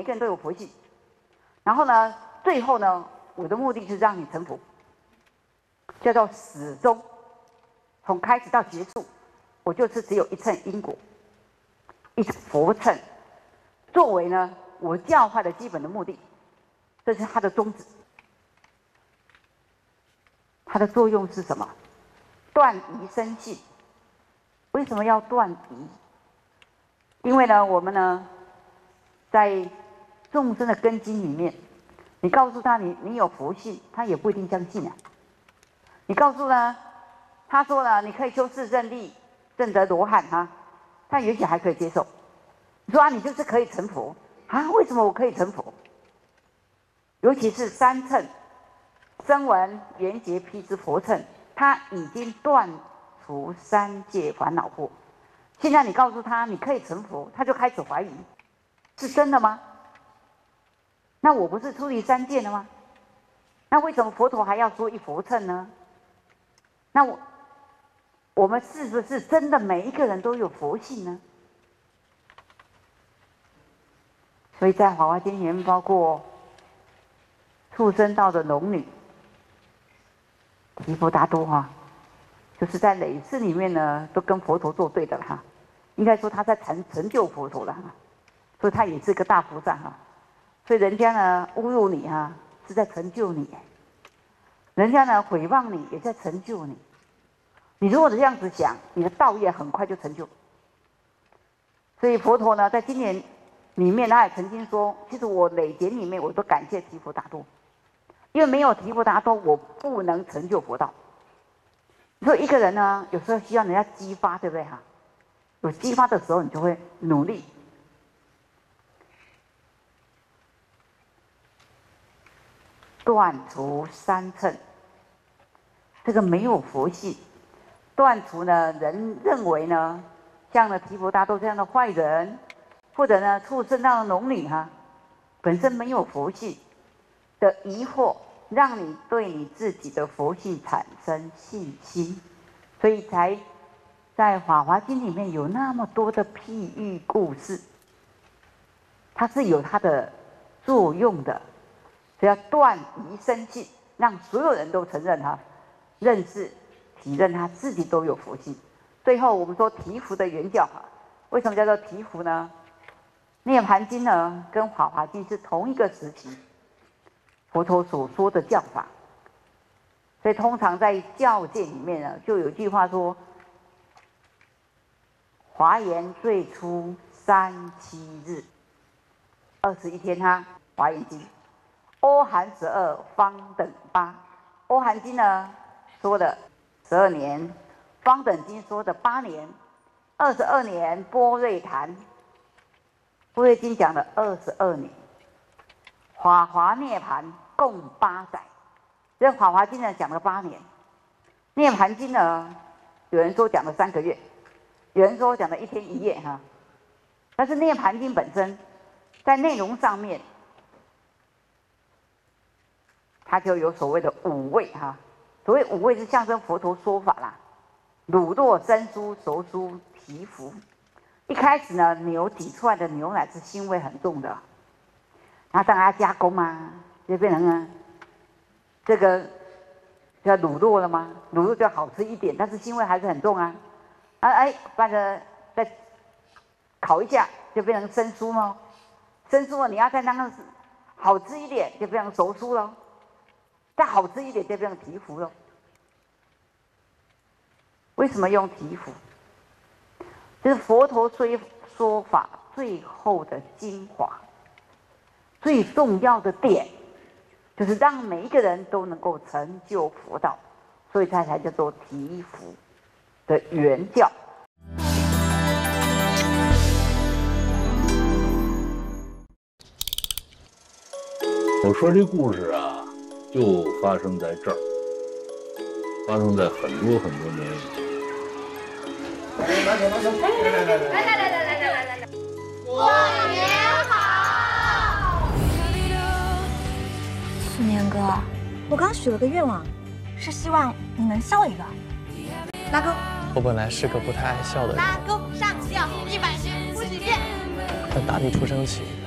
每个人都有佛性。然后呢，最后呢，我的目的是让你成佛，叫做始终，从开始到结束，我就是只有一称因果，一佛称，作为呢我教化的基本的目的，这是它的宗旨。它的作用是什么？断疑生信。为什么要断疑？因为呢，我们呢，在众生的根基里面，你告诉他你有佛性，他也不一定相信啊。你告诉他说了，你可以修四正力，证得罗汉哈，他也许还可以接受。你说啊，你就是可以成佛啊？为什么我可以成佛？尤其是三乘，声闻缘觉辟支佛乘，他已经断除三界烦恼惑。现在你告诉他你可以成佛，他就开始怀疑，是真的吗？那我不是出离三界了吗？那为什么佛陀还要说一佛乘呢？那我们是不是真的每一个人都有佛性呢？所以在《华华经》里面，包括畜生道的龙女提婆达多哈，就是在累世里面呢，都跟佛陀作对的哈。应该说他在成就佛陀了哈，所以他也是个大菩萨哈。所以人家呢侮辱你哈，是在成就你；人家呢诽谤你，也在成就你。你如果这样子想，你的道业很快就成就。所以佛陀呢，在经典里面，他也曾经说，其实我累劫里面，我都感谢提婆达多，因为没有提婆达多，我不能成就佛道。你说一个人呢，有时候需要人家激发，对不对哈？有激发的时候，你就会努力。断除三乘，这个没有佛性。断除呢，人认为呢，像呢提婆达多这样的坏人，或者呢畜生道的龙女哈，本身没有佛性的疑惑，让你对你自己的佛性产生信心，所以才在《法华经》里面有那么多的譬喻故事，它是有它的作用的。所以要断疑生信，让所有人都承认他，认识、体认他自己都有佛性。最后我们说提福的原教哈，为什么叫做提福呢？涅盘经呢跟法华经是同一个时期佛陀所说的教法，所以通常在教界里面呢，就有句话说：华严最初37日，21天哈，华严经。欧含12，方等8。欧含经呢说的12年，方等经说的8年，22年般若谈。般若经讲了22年，法华涅盘共8载。这法华经呢讲了8年，涅盘经呢有人说讲了3个月，有人说讲了1天1夜哈。但是涅盘经本身在内容上面，它就有所谓的5味哈，所谓5味是象征佛陀说法啦，乳酪、生酥、熟酥、皮肤。一开始呢，牛挤出来的牛奶是腥味很重的，然后当然要加工啊，就变成这个叫乳酪了吗？乳酪就好吃一点，但是腥味还是很重啊。把它再烤一下，就变成生酥咯。生酥了，你要再让它好吃一点，就变成熟酥咯。再好吃一点就变成皮肤了。为什么用皮肤？就是佛陀说法最后的精华，最重要的点，就是让每一个人都能够成就佛道，所以它才叫做提福的原教。 我说这故事啊，就发生在这儿，发生在很多很多年以前。 来，过年好！ 去年哥，我刚许了个愿望，是希望你能笑一个。拉钩。 我本来是个不太爱笑的人， 拉钩上吊100遍，不许变。 但打你出生起。